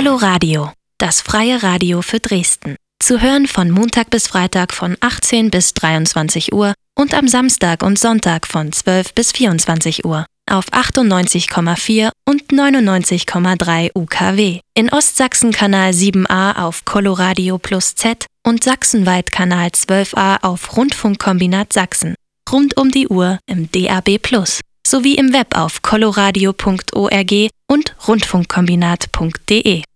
Coloradio, das freie Radio für Dresden. Zu hören von Montag bis Freitag von 18 bis 23 Uhr und am Samstag und Sonntag von 12 bis 24 Uhr auf 98,4 und 99,3 UKW. In Ostsachsen Kanal 7a auf Coloradio Plus Z und sachsenweit Kanal 12a auf Rundfunkkombinat Sachsen. Rund um die Uhr im DAB+, sowie im Web auf coloradio.org und rundfunkkombinat.de.